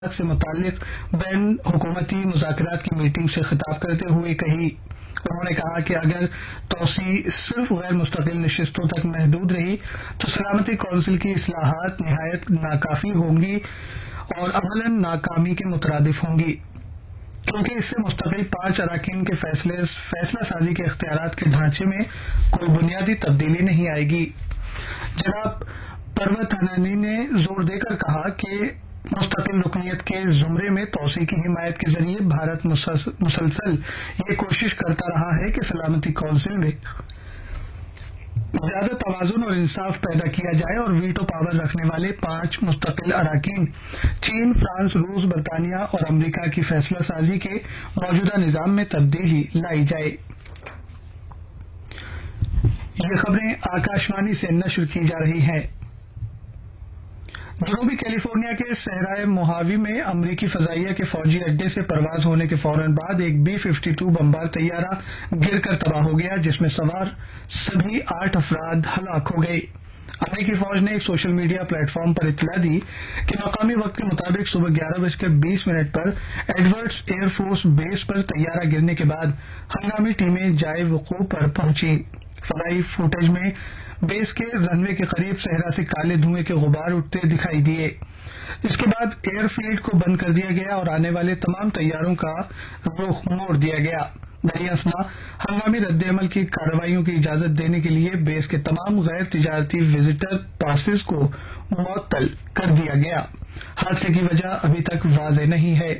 سے متعلق بین حکومتی مذاکرات کی میٹنگ سے خطاب کرتے ہوئے کہی۔ انہوں نے کہا کہ اگر توسیع صرف غیر مستقل نشستوں تک محدود رہی تو سلامتی کونسل کی اصلاحات نہایت ناکافی ہوں گی اور عملاً ناکامی کے مترادف ہوں گی، کیونکہ اس سے مستقل 5 اراکین کے فیصلہ سازی کے اختیارات کے ڈھانچے میں کوئی بنیادی تبدیلی نہیں آئے گی۔ جناب پروتھنانی نے زور دے کر کہا کہ مستقل رکنیت کے زمرے میں توسیع کی حمایت کے ذریعے بھارت مسلسل یہ کوشش کرتا رہا ہے کہ سلامتی کونسل میں زیادہ توازن اور انصاف پیدا کیا جائے اور ویٹو پاور رکھنے والے 5 مستقل اراکین چین، فرانس، روس، برطانیہ اور امریکہ کی فیصلہ سازی کے موجودہ نظام میں تبدیلی لائی جائے۔ یہ خبریں آکاشوانی سے نشر کی جا رہی ہیں۔ جنوبی کیلیفورنیا کے صحرائے موہاوی میں امریکی فضائیہ کے فوجی اڈے سے پرواز ہونے کے فوراً بعد ایک B-52 بمبار طیارہ گر کر تباہ ہو گیا، جس میں سوار سبھی 8 افراد ہلاک ہو گئے۔ امریکی فوج نے ایک سوشل میڈیا پلیٹ فارم پر اطلاع دی کہ مقامی وقت کے مطابق صبح 11:20 پر ایڈورڈز ایئر فورس بیس پر طیارہ گرنے کے بعد ہنگامی ٹیمیں جائے وقوع پر پہنچی۔ فضائی فوٹیج میں بیس کے رن وے کے قریب صحرا سے کالے دھوئیں کے غبار اٹھتے دکھائی دیے۔ اس کے بعد ایئر فیلڈ کو بند کر دیا گیا اور آنے والے تمام طیاروں کا رخ موڑ دیا گیا۔ بحری اسنا ہنگامی رد عمل کی کارروائیوں کی اجازت دینے کے لیے بیس کے تمام غیر تجارتی وزٹر پاسز کو معطل کر دیا گیا۔ حادثے کی وجہ ابھی تک واضح نہیں ہے۔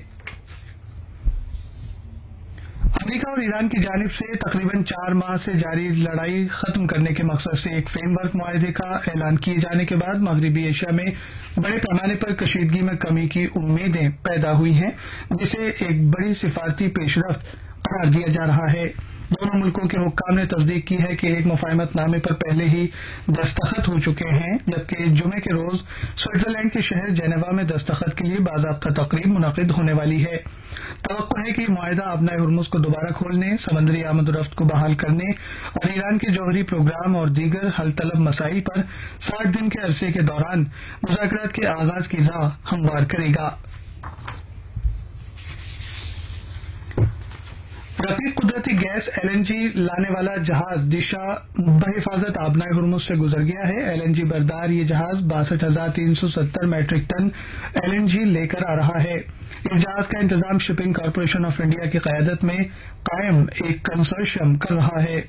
امریکہ اور ایران کی جانب سے تقریباً 4 ماہ سے جاری لڑائی ختم کرنے کے مقصد سے ایک فریم ورک معاہدے کا اعلان کیے جانے کے بعد مغربی ایشیا میں بڑے پیمانے پر کشیدگی میں کمی کی امیدیں پیدا ہوئی ہیں، جسے ایک بڑی سفارتی پیش رفت قرار دیا جا رہا ہے۔ دونوں ملکوں کے حکام نے تصدیق کی ہے کہ ایک مفاہمت نامے پر پہلے ہی دستخط ہو چکے ہیں، جبکہ جمعے کے روز سوئٹزرلینڈ کے شہر جنیوا میں دستخط کے لیے باضابطہ تقریب منعقد ہونے والی ہے۔ توقع ہے کہ معاہدہ آبنائے ہرمز کو دوبارہ کھولنے، سمندری آمد و رفت کو بحال کرنے اور ایران کے جوہری پروگرام اور دیگر حل طلب مسائل پر 60 دن کے عرصے کے دوران مذاکرات کے آغاز کی راہ ہموار کرے گا۔ رقیق قدرتی گیس LNG لانے والا جہاز دشا بحفاظت آبنائے ہرمز سے گزر گیا ہے۔ LNG بردار یہ جہاز 62,370 میٹرک ٹن LNG لے کر آ رہا ہے۔ اس جہاز کا انتظام شپنگ کارپوریشن آف انڈیا کی قیادت میں قائم ایک کنسورشیم کر رہا ہے۔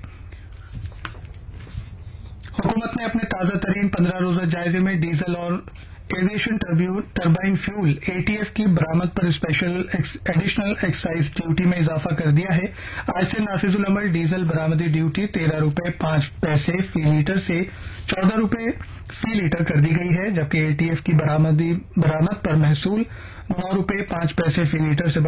حکومت نے اپنے تازہ ترین 15 روزہ جائزے میں ڈیزل اور ایویشن ٹربائن فیول ATF کی برآمد پر ایڈیشنل ایکسائز ڈیوٹی میں اضافہ کر دیا ہے۔ آج سے نافذ العمل ڈیزل برآمدی ڈیوٹی 13 روپے 5 پیسے فی لیٹر سے 14 روپے فی لیٹر کر دی گئی ہے، جبکہ ATF کی برآمد پر محصول 9 روپے 5 پیسے فی لیٹر سے